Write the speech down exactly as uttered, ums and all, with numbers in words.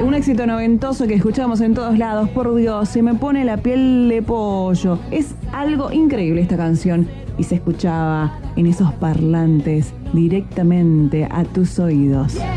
Un éxito noventoso que escuchamos en todos lados. Por Dios, se me pone la piel de pollo. Es algo increíble esta canción. Y se escuchaba en esos parlantes directamente a tus oídos.